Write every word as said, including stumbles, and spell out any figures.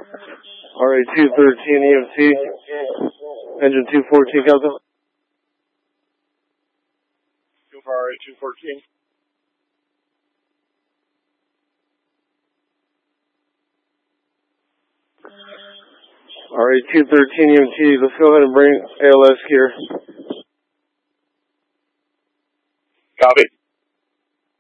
R A two thirteen E M T, engine two fourteen, Captain. Go for R A two fourteen. R A two thirteen E M T, let's go ahead and bring A L S here. Copy.